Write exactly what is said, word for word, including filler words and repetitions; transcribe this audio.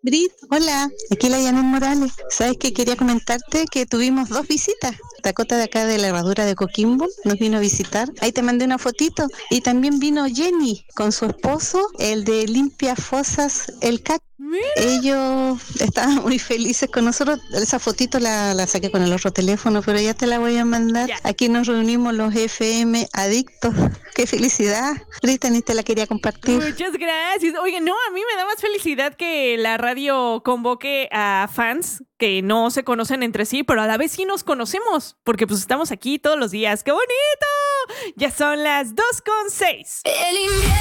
Brit, hola, aquí la Janet Morales. ¿Sabes que quería comentarte que tuvimos dos visitas? Dakota de acá de la herradura de Coquimbo nos vino a visitar. Ahí te mandé una fotito. Y también vino Jenny con su esposo, el de Limpia Fosas, el C A C. Mira. Ellos estaban muy felices con nosotros. Esa fotito la, la saqué con el otro teléfono, pero ya te la voy a mandar. Ya. Aquí nos reunimos los F M adictos. ¡Qué felicidad! Brittany te la quería compartir. Muchas gracias. Oye, no, a mí me da más felicidad que la radio convoque a fans que no se conocen entre sí, pero a la vez sí nos conocemos, porque pues estamos aquí todos los días. ¡Qué bonito! Ya son las dos con seis.